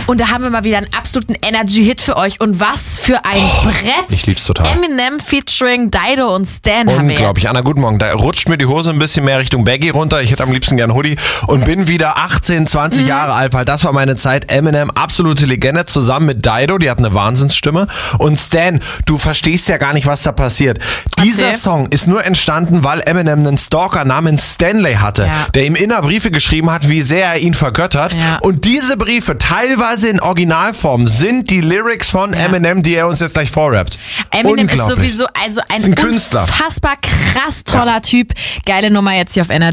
Und da haben wir mal wieder einen absoluten Energy-Hit für euch. Und was für ein Brett. Ich lieb's total. Eminem featuring Dido und Stan haben wir jetzt. Unglaublich. Anna, guten Morgen. Da rutscht mir die Hose ein bisschen mehr Richtung Baggy runter. Ich hätte am liebsten gern Hoodie und bin wieder 18, 20 Jahre alt, weil das war meine Zeit. Eminem, absolute Legende, zusammen mit Dido, die hat eine Wahnsinnsstimme. Und Stan, du verstehst ja gar nicht, was da passiert. Dieser Song ist nur entstanden, weil Eminem einen Stalker namens Stanley hatte, der ihm immer Briefe geschrieben hat, wie sehr er ihn vergöttert. Ja. Und diese Briefe, teilweise in Originalform, sind die Lyrics von Eminem, die er uns jetzt gleich vorrappt. Eminem ist sowieso also ein Künstler. Unfassbar krass toller Typ. Geile Nummer jetzt hier auf Energy.